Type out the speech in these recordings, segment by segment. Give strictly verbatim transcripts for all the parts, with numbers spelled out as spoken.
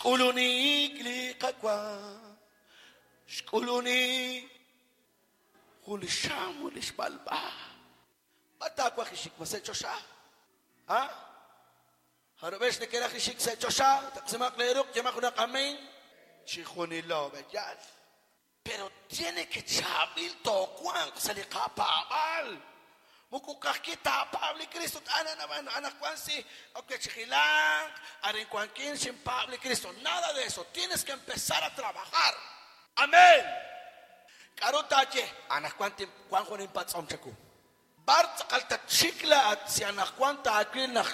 Shkuluni klikakwa. Shkuluni. Hulisham hulishbalba. Batakwa kishik masecho siya. Ha? Harabes na kira kishik sa siya. Taksimak lerok, yamak na kaming. Chikunilo, bejal. Pero tiene que chabil to kuang sa likapabal. Mukukakita Pablo Cristo ana naman anak kwan si okay chikilang arin kwan kin sin Pablo Cristo. Nada de eso. Tienes que empezar a trabajar. Amén. Karotache anak kwan tim kwan kwan impat som chaku. Bart kalta chikla at si anak kwan ta akin nak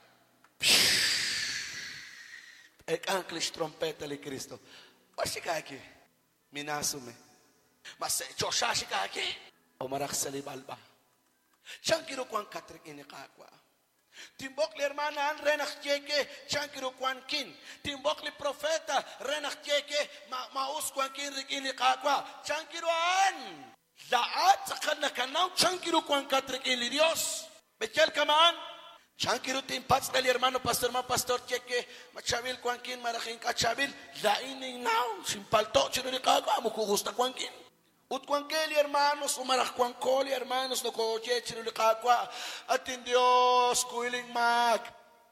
ek angklish trompeta li Cristo. Wasikaki minasume. Mas choshashikaki omarak salibalba. Chankiro kwan katrik inikakwa. Timbokli hermana an renak cheke chankiro kwan kin. Timbokli profeta renak cheke ma maus kwan kin rik inikakwa. Chankiro an laat sakal na kanaw chankiro kwan katrik ini Dios. Bechel kaman. Chankiro timpats kali hermano pastor ma pastor cheke machabil kwan kin maraking kachabil laining now simpalto chino inikakwa mukugusta kwan kin. Ut cuanqueli hermanos, umarach cuancoli hermanos, no coche chinulicacua, atin Dios, cuiling mag,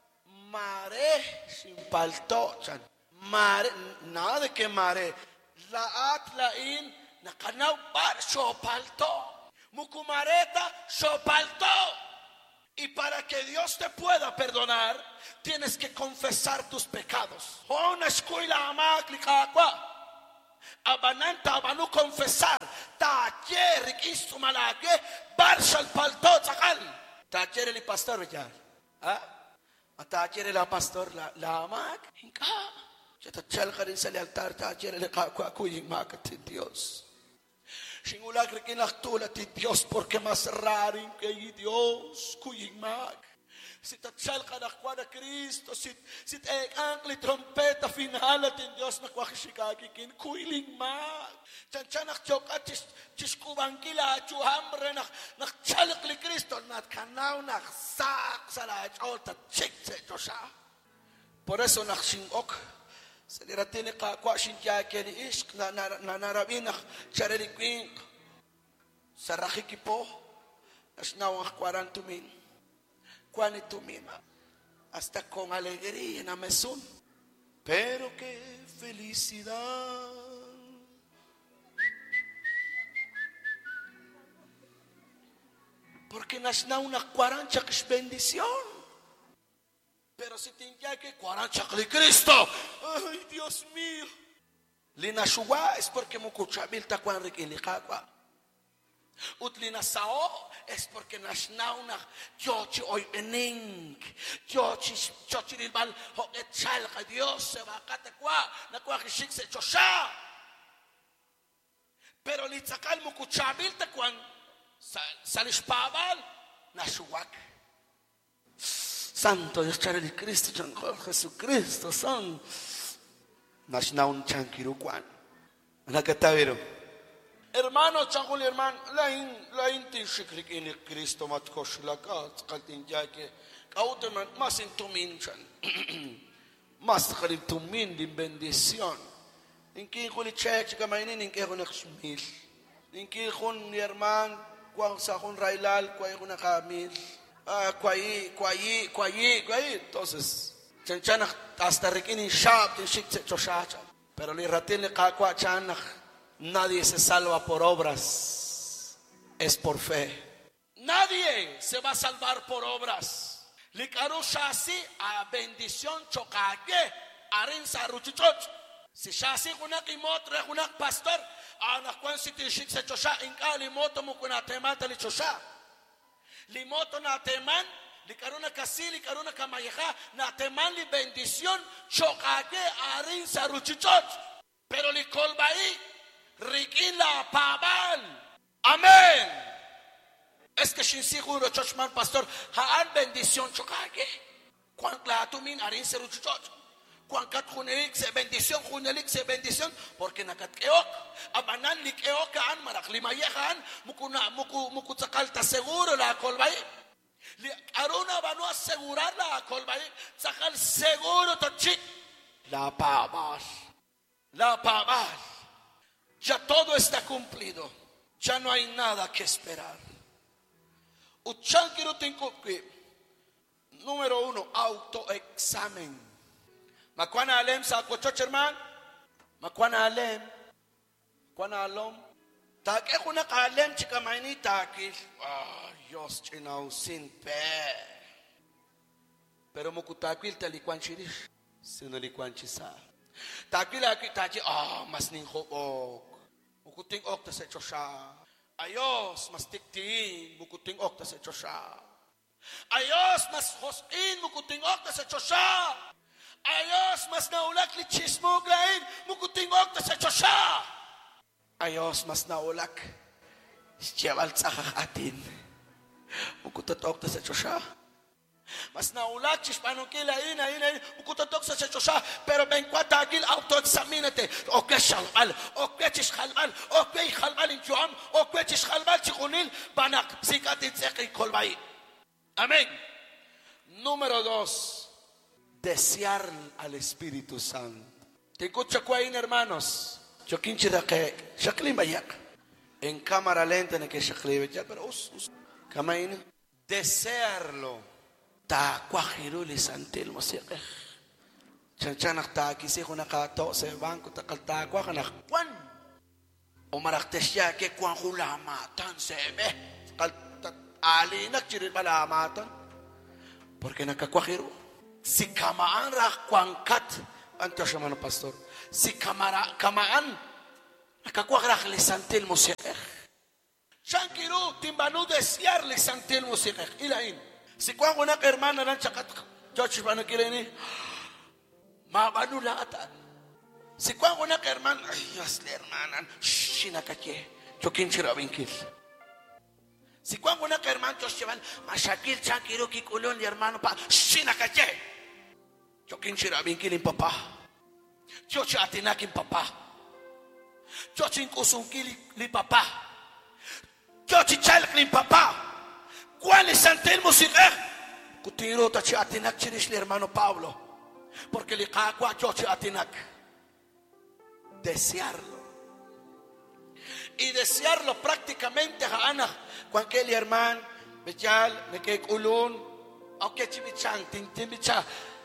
mare, sin paltochan, mare, nada de que mare, la atlain, nakanau par, sopalto, mucumareta, sopalto. Y para que Dios te pueda perdonar, tienes que confesar tus pecados. Ona escuela amaklicacua. Abananta abanu confesar tacher rikistu malake barsal palto sakal tacher el pastor ya ah tacher el pastor la la mak hinka ya tachal karin sa altar tacher el kakwa kuying mak ti Dios singulak rikin aktula ti Dios porque más raring que Dios kuying mak si tachal kadakwa na Cristo si si ek angli trompeta finala tin Dios na kwakishikaki kin kuiling mag chanchanak chokat chis chiskubangkila chuhamre nak nak chalak li Cristo nat kanaw nak sak sala chota chik se chosha. Por eso nak singok saliratin ka kwa shinjake ni isk na na narabinak charerikwing sarakikipo asnaw cuarenta mil cuando tú misma, hasta con alegría en mesón. Pero qué felicidad. Porque nasna una cuarancha que es bendición. Pero si te que cuarancha de Cristo, ay Dios mío. Linashua es porque mukuchabil ta cuan rikilikakwa. Utlina sao es porque nasna una chochi hoy ening chochi chochi rival ho echal ka Dios se va katekwa na kwa kishik se chosha pero litzakal mukuchabil ta kwan salishpabal nashuak Santo Dios chare de Cristo chanjo Jesucristo son nasna un chankiru kwan nakatavero. Hermano, changul hermano, lain lain tin shikrik in Cristo matkosh lakat kaltin jake kauto man mas intumin chan mas khalib tumin din bendición inki khuli chech kamainin inki khun khshmil inki khun herman kwang sa khun railal kwai khun kamil ah kwai kwai kwai kwai entonces chanchana hasta rikin shab tin shik choshacha pero li ratin li qaqwa chanach. Nadie se salva por obras, es por fe. Nadie se va a salvar por obras. Likarusha así a bendición chokake, arin saruchichoch. Si shasi kunak imot re kunak pastor, anak kwan si tishik se chosha inka limoto mukuna temata li chosha. Limoto na teman, likaruna kasi likaruna kamayeja na teman li bendición chokake arin saruchichoch. Pero likolbai Riquila Pabal. Amén. Es que sin seguro chochman pastor haan bendición chokage. Cuan clatumin arin seruchot. Cuan kat junelik se bendición junelik se bendición porque nakat keok abanan lik keok an marak limayehan mukuna muku muku sakalta seguro la kolbay. Li aruna banu asegurar la kolbay sakal seguro tochik. La pavas. La pavas. Ya todo está cumplido. Ya no hay nada que esperar. Uchan quiero tengo que. Número uno, autoexamen. Makwana alem sa kochoch herman. Makwana alem. Makwana alom. Take kuna kalem chika maini takil. Ah, Dios chinau sin pe. Pero mukutakil talikwan chirish. Sinalikwan chisa. Takil aki tachi ah mas ningho ok. Mukuting ok ta sa chosha. Ayos mas tiktiin mukuting ok ta sa chosha. Ayos mas hosin mukuting ok ta sa chosha. Ayos mas naulak li chismog lain mukuting ok ta sa chosha. Ayos mas naulak siyawal tsakak atin mukutotok ta sa chosha. Mas naulak chispanong kilain ayin ayin mukutotok sa chosha. Pero benkwatagil auto-examinate. Okay shalmal, okay chishalmal, okay halmal in juam, okay chishalmal chikunil banak sikatin tseki kolbay. Amén. Número dos, desear al Espíritu Santo. Te escucho ahí, hermanos. Yo quinchira que shaklim bayak. En cámara lenta ne que shaklim bayak, pero us us. Kamain desearlo. Ta kwahiru li santil musiqeh. Chanchanak ta kisi ko nakato sa bangko ta kalta kwa kanak kwan. O maraktesya ke kwan hulamatan sebe. Kalta ali nakchirit malamatan. Porque nakakwahiru. Si kamaan ra kwangkat anto siya man pastor. Si kamara kamaan nakakwak li santil musiqeh. Shankiru timbanu desear li santil musiqeh. Ilain. Si kwa kuna hermana nan chakat George bana kileni mabanu laatan. Si kwa kuna herman ay Dios le hermanan shinakache chokin chirabinkil. Si kwa kuna herman choshval mashakil chankiro ki kulon hermano pa shinakache chokin chirabinkil in papa. Chochi atinakin papa. Chochi kusunkil li papa. Chochi chalklin papa. ¿Cuál es ante el musiquer? Kutiro tachi atinak chirish le hermano Pablo. Porque le cagua chochi atinak. Desearlo. Y desearlo prácticamente Hana. Cualquier hermano, Bechal, Mekek Ulun, aunque chibichan, tintin bicha.